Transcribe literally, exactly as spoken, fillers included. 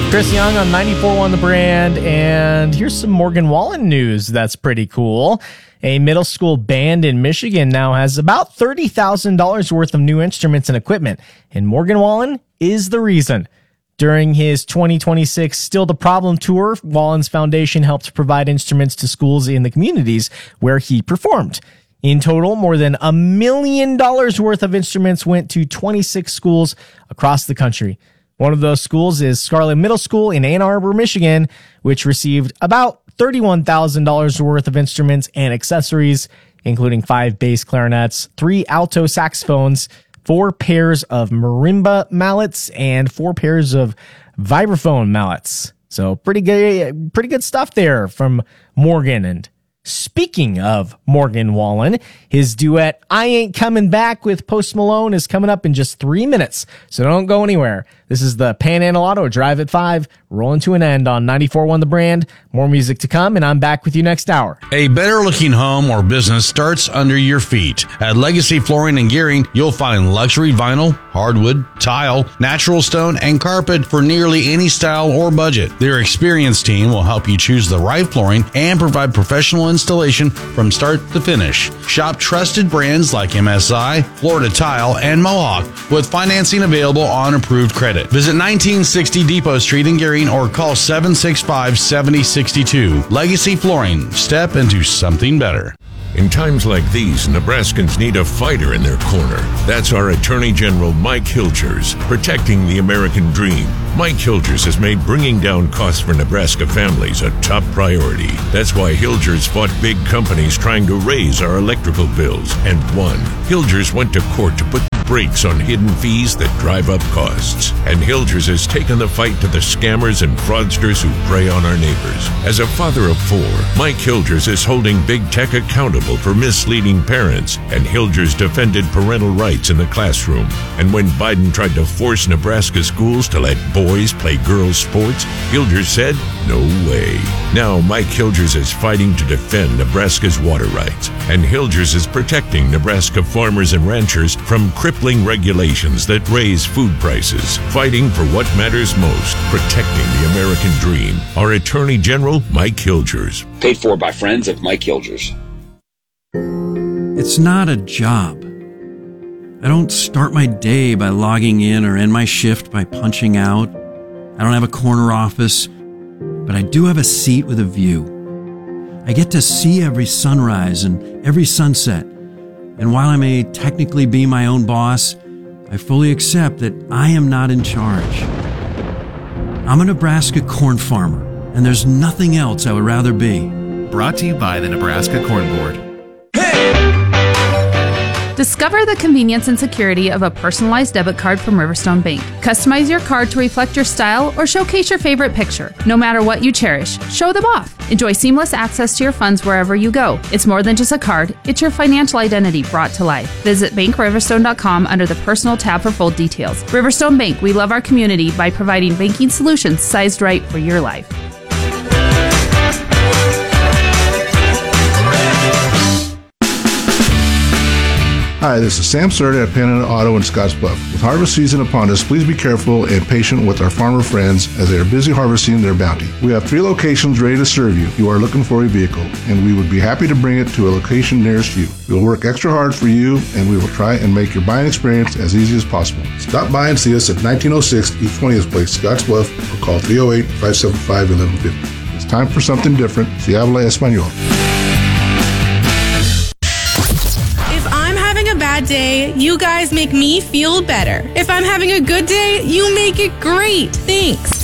Chris Young on ninety-four point one The Brand, and here's some Morgan Wallen news that's pretty cool. A middle school band in Michigan now has about thirty thousand dollars worth of new instruments and equipment, and Morgan Wallen is the reason. During his twenty twenty-six Still the Problem tour, Wallen's foundation helped provide instruments to schools in the communities where he performed. In total, more than a million dollars worth of instruments went to twenty-six schools across the country. One of those schools is Scarlet Middle School in Ann Arbor, Michigan, which received about thirty-one thousand dollars worth of instruments and accessories, including five bass clarinets, three alto saxophones, four pairs of marimba mallets, and four pairs of vibraphone mallets. So pretty good, pretty good stuff there from Morgan. And speaking of Morgan Wallen, his duet I Ain't Coming Back with Post Malone is coming up in just three minutes, so don't go anywhere. This is the Panhandle Auto Drive at five, rolling to an end on ninety-four point one The Brand. More music to come, and I'm back with you next hour. A better-looking home or business starts under your feet. At Legacy Flooring and Gearing, you'll find luxury vinyl, hardwood, tile, natural stone, and carpet for nearly any style or budget. Their experienced team will help you choose the right flooring and provide professional installation from start to finish. Shop trusted brands like M S I, Florida Tile, and Mohawk with financing available on approved credit. Visit nineteen sixty Depot Street in Gearing or call seven six five, seven zero six two. Legacy Flooring. Step into something better. In times like these, Nebraskans need a fighter in their corner. That's our Attorney General Mike Hilgers, protecting the American dream. Mike Hilgers has made bringing down costs for Nebraska families a top priority. That's why Hilgers fought big companies trying to raise our electrical bills and won. Hilgers went to court to put brakes on hidden fees that drive up costs. And Hilgers has taken the fight to the scammers and fraudsters who prey on our neighbors. As a father of four, Mike Hilgers is holding big tech accountable for misleading parents, and Hilgers defended parental rights in the classroom. And when Biden tried to force Nebraska schools to let boys play girls' sports, Hilgers said, no way. Now Mike Hilgers is fighting to defend Nebraska's water rights, and Hilgers is protecting Nebraska farmers and ranchers from crippling regulations that raise food prices, fighting for what matters most, protecting the American dream. Our Attorney General, Mike Hilgers. Paid for by friends of Mike Hilgers. It's not a job. I don't start my day by logging in or end my shift by punching out. I don't have a corner office, but I do have a seat with a view. I get to see every sunrise and every sunset. And while I may technically be my own boss, I fully accept that I am not in charge. I'm a Nebraska corn farmer, and there's nothing else I would rather be. Brought to you by the Nebraska Corn Board. Discover the convenience and security of a personalized debit card from Riverstone Bank. Customize your card to reflect your style or showcase your favorite picture. No matter what you cherish, show them off. Enjoy seamless access to your funds wherever you go. It's more than just a card, it's your financial identity brought to life. Visit bank riverstone dot com under the Personal tab for full details. Riverstone Bank, we love our community by providing banking solutions sized right for your life. Hi, this is Sam Serta at Panhandle Auto in Scottsbluff. With harvest season upon us, please be careful and patient with our farmer friends as they are busy harvesting their bounty. We have three locations ready to serve you if you are looking for a vehicle, and we would be happy to bring it to a location nearest you. We will work extra hard for you, and we will try and make your buying experience as easy as possible. Stop by and see us at nineteen oh six East twentieth Place, Scottsbluff, or call three oh eight, five seven five, one one five oh. It's time for something different. Si habla español. Bad day, you guys make me feel better. If I'm having a good day, you make it great. Thanks.